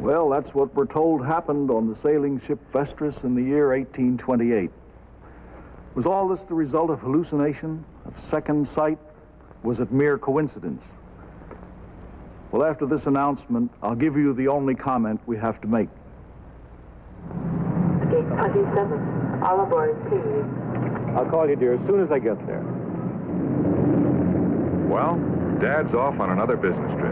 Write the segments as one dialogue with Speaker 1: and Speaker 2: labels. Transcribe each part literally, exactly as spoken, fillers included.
Speaker 1: Well, that's what we're told happened on the sailing ship Vestris in the year eighteen twenty-eight. Was all this the result of hallucination, of second sight? Was it mere coincidence? Well, after this announcement, I'll give you the only comment we have to make.
Speaker 2: Gate twenty-seven. All aboard, please.
Speaker 1: I'll call you, dear, as soon as I get there.
Speaker 3: Well, Dad's off on another business trip.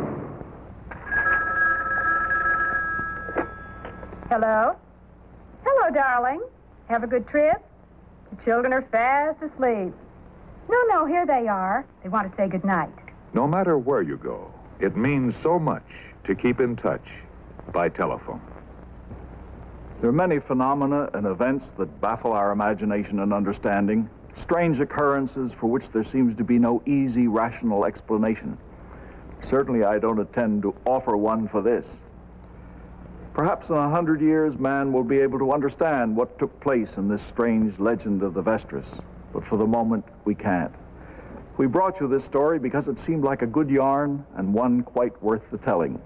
Speaker 4: Hello? Hello, darling. Have a good trip? The children are fast asleep. No, no, here they are. They want to say good night.
Speaker 3: No matter where you go, it means so much to keep in touch by telephone.
Speaker 1: There are many phenomena and events that baffle our imagination and understanding, strange occurrences for which there seems to be no easy, rational explanation. Certainly, I don't intend to offer one for this. Perhaps in a hundred years, man will be able to understand what took place in this strange legend of the Vestris. But for the moment, we can't. We brought you this story because it seemed like a good yarn and one quite worth the telling.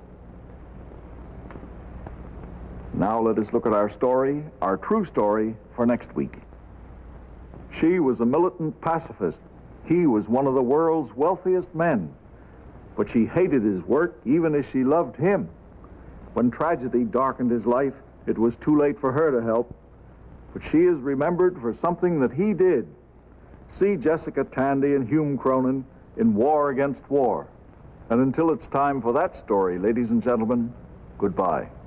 Speaker 1: Now let us look at our story, our true story, for next week. She was a militant pacifist. He was one of the world's wealthiest men. But she hated his work even as she loved him. When tragedy darkened his life, it was too late for her to help. But she is remembered for something that he did. See Jessica Tandy and Hume Cronin in War Against War. And until it's time for that story, ladies and gentlemen, goodbye.